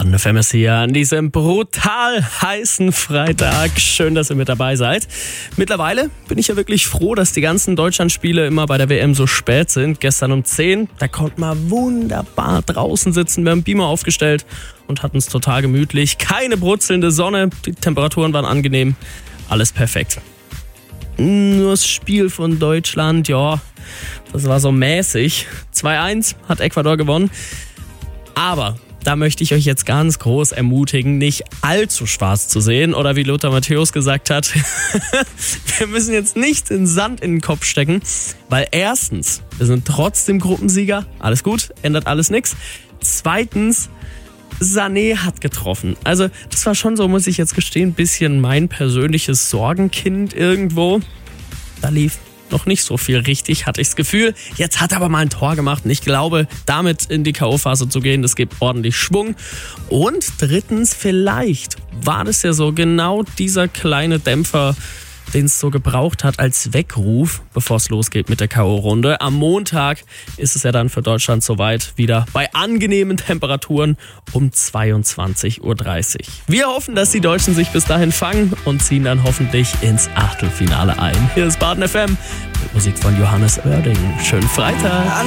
Baden FM ist hier an diesem brutal heißen Freitag. Schön, dass ihr mit dabei seid. Mittlerweile bin ich ja wirklich froh, dass die ganzen Deutschlandspiele immer bei der WM so spät sind. Gestern um 10, da konnten wir wunderbar draußen sitzen. Wir haben Beamer aufgestellt und hatten es total gemütlich. Keine brutzelnde Sonne, die Temperaturen waren angenehm. Alles perfekt. Nur das Spiel von Deutschland, ja, das war so mäßig. 2-1 hat Ecuador gewonnen. Aber da möchte ich euch jetzt ganz groß ermutigen, nicht allzu schwarz zu sehen. Oder wie Lothar Matthäus gesagt hat, wir müssen jetzt nicht den Sand in den Kopf stecken. Weil erstens, wir sind trotzdem Gruppensieger. Alles gut, ändert alles nichts. Zweitens, Sané hat getroffen. Also das war schon so, muss ich jetzt gestehen, ein bisschen mein persönliches Sorgenkind irgendwo. Da lief noch nicht so viel richtig, hatte ich das Gefühl. Jetzt hat er aber mal ein Tor gemacht und ich glaube, damit in die K.O.-Phase zu gehen, das gibt ordentlich Schwung. Und drittens, vielleicht war das ja so genau dieser kleine Dämpfer, den es so gebraucht hat als Weckruf, bevor es losgeht mit der K.O.-Runde. Am Montag ist es ja dann für Deutschland soweit, wieder bei angenehmen Temperaturen um 22:30 Uhr. Wir hoffen, dass die Deutschen sich bis dahin fangen und ziehen dann hoffentlich ins Achtelfinale ein. Hier ist Baden FM mit Musik von Johannes Oerding. Schönen Freitag!